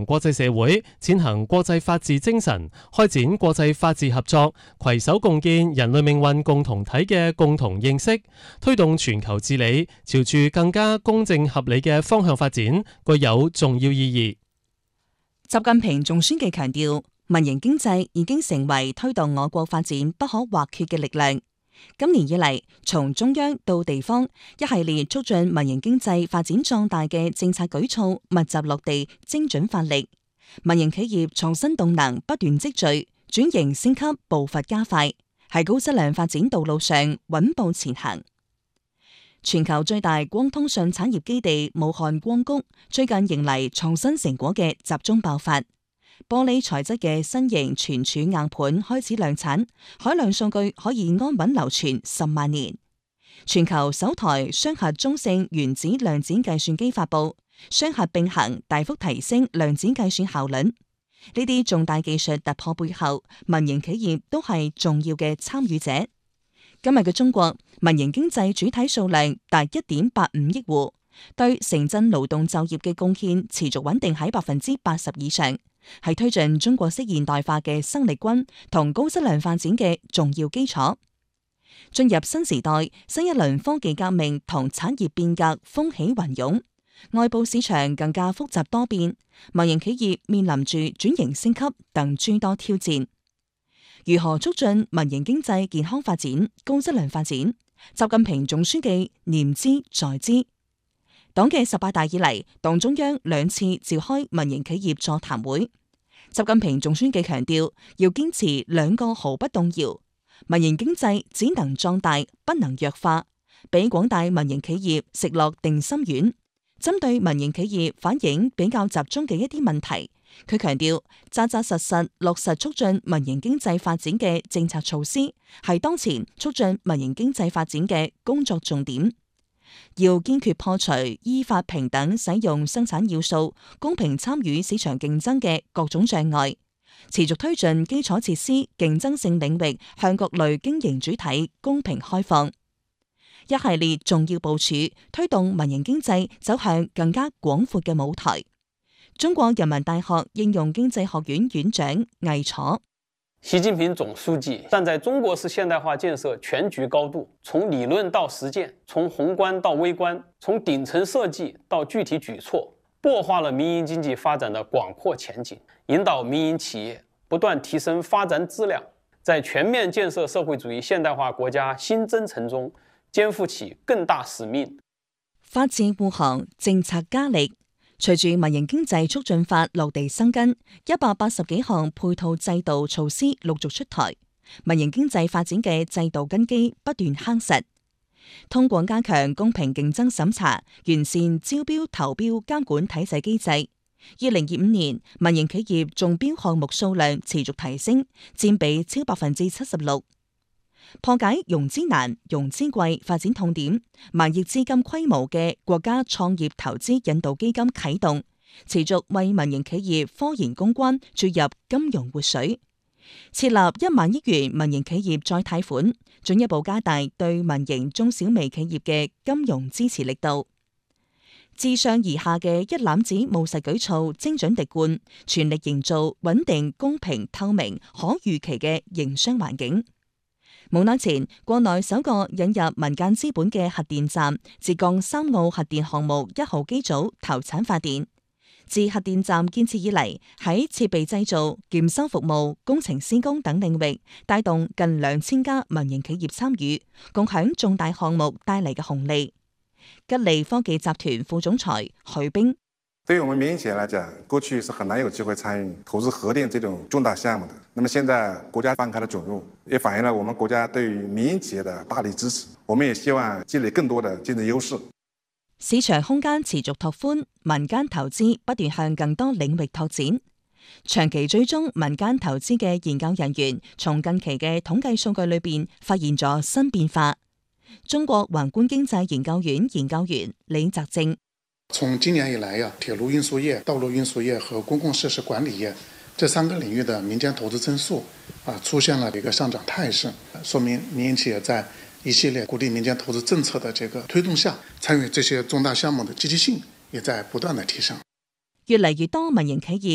同國際社會踐行國際法治精神，開展國際法治合作，攜手共建人類命運共同體嘅共同認識，推動全球治理朝住更加公正合理嘅方向發展，具有重要意義。 習近平總書記強調，民營經濟已經成為推動我國發展不可或缺嘅力量。今年以嚟，從中央到地方，一系列促進民營經濟發展壯大嘅政策舉措密集落地，精準發力，民營企業創新動能不斷積聚，轉型升級步伐加快，喺高質量發展道路上穩步前行。全球最大光通訊產業基地武漢光谷最近迎嚟創新成果嘅集中爆發。玻璃材質嘅新型存儲硬盤開始量產，海量數據可以安穩流傳10萬年。全球首台雙核中性原子量子計算機發佈，雙核並行大幅提升量子計算效率。呢啲重大技術突破背後，民營企業都係重要嘅參與者。今日嘅中國民營經濟主體數量達1.85億戶，對城鎮勞動就業嘅貢獻持續穩定喺80%以上，係推進中國式現代化嘅生力軍同高質量發展嘅重要基礎。進入新時代，新一輪科技革命同產業變革風起雲湧，外部市場更加複雜多變，民營企業面臨住轉型升級等諸多挑戰。如何促進民營經濟健康發展、高質量發展？習近平總書記念之在之。黨嘅18大以嚟，黨中央2次召開民營企業座談會。習近平總書記強調，要堅持2個毫不動搖：民營經濟只能壯大，不能弱化，俾廣大民營企業食落定心丸。針對民營企業反映比較集中嘅一啲問題，佢強調，扎扎實實落實促進民營經濟發展嘅政策措施，係當前促進民營經濟發展嘅工作重點。要堅決破除依法平等使用生產要素、公平參與市場競爭嘅各種障礙，持續推進基礎設施競爭性領域向各類經營主體公平開放。一系列重要部署，推動民營經濟走向更加廣闊嘅舞台。中國人民大學應用經濟學院院長魏楚： 習近平總書記站在中國式現代化建設全局高度，從理論到實踐，從宏觀到微觀，從頂層設計到具體舉措，擘畫了民營經濟發展的廣闊前景，引導民營企業不斷提升發展質量，在全面建設社會主義現代化國家新征程中肩負起更大使命。 法治護航，政策加力。隨住民營經濟促進法落地生根，180幾項配套制度措施陸續出台，民營經濟發展嘅制度根基不斷夯實。通過加強公平競爭審查，完善招標投標監管體制機制，2025年民營企業中標項目數量持續提升，佔比超76%。破解融資難、融資貴發展痛點，萬億資金規模嘅國家創業投資引導基金啟動，持續為民營企業科研攻關注入金融活水，設立1萬億元民營企業再貸款，進一步加大對民營中小微企業嘅金融支持力度。自上而下嘅一攬子務實舉措精準滴灌，全力營造穩定、公平、透明、可預期嘅營商環境。冇耐前，國內首個引入民間資本嘅核電站浙江三澳核電項目1號機組投產發電。自核電站建設以嚟，喺設備製造、驗收服務、工程施工等領域，帶動近2000家民營企業參與，共享重大項目帶嚟嘅紅利。吉利科技集團副總裁許兵： 對於我們民營企業來講，過去是很難有機會參與投資核電這種重大項目的。那麼現在國家放開了准入，也反映了我們國家對於民營企業的大力支持。我們也希望積累更多的競爭優勢。 市場空間持續拓寬，民間投資不斷向更多領域拓展。長期追蹤民間投資嘅研究人員，從近期嘅統計數據裏邊發現咗新變化。中國宏觀經濟研究院研究員李澤正： 從今年以來鐵路運輸業、道路運輸業和公共設施管理業這3個領域的民間投資增速出現了一個上漲態勢，說明民營企業在一系列鼓勵民間投資政策的這個推動下，參與這些重大項目的積極性也在不斷的提升。 越嚟越多民營企業